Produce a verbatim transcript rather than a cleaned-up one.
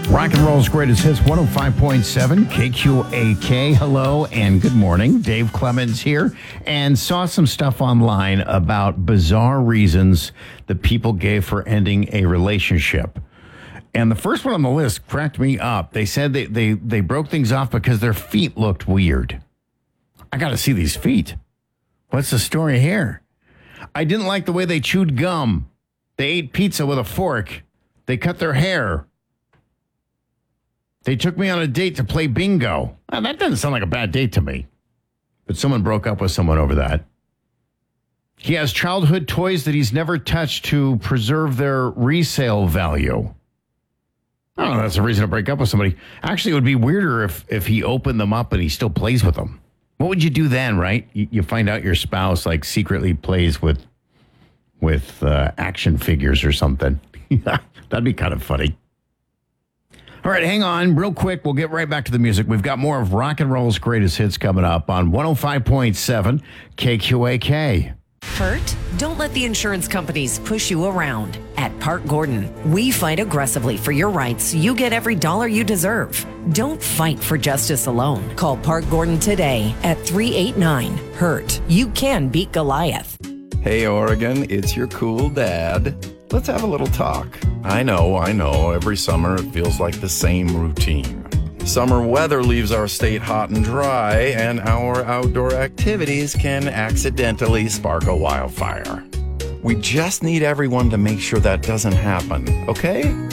Rock and roll's greatest hits, one oh five point seven K Q A K. Hello and good morning. Dave Clemens here, and saw some stuff online about bizarre reasons that people gave for ending a relationship. And the first one on the list cracked me up. They said they, they, they broke things off because their feet looked weird. I got to see these feet. What's the story here? I didn't like the way they chewed gum. They ate pizza with a fork. They cut their hair. They took me on a date to play bingo. Now, that doesn't sound like a bad date to me. But someone broke up with someone over that. He has childhood toys that he's never touched to preserve their resale value. I don't know, that's a reason to break up with somebody. Actually, it would be weirder if, if he opened them up and he still plays with them. What would you do then, right? You, you find out your spouse, like, secretly plays with, with uh, action figures or something. That'd be kind of funny. All right, hang on real quick. We'll get right back to the music. We've got more of rock and roll's greatest hits coming up on one oh five point seven K Q A K. Hurt? Don't let the insurance companies push you around. At Park Gordon, we fight aggressively for your rights so you get every dollar you deserve. Don't fight for justice alone. Call Park Gordon today at three eight nine hurt. You can beat Goliath. Hey, Oregon, it's your cool dad. Let's have a little talk. I know, I know, every summer it feels like the same routine. Summer weather leaves our state hot and dry, and our outdoor activities can accidentally spark a wildfire. We just need everyone to make sure that doesn't happen, okay?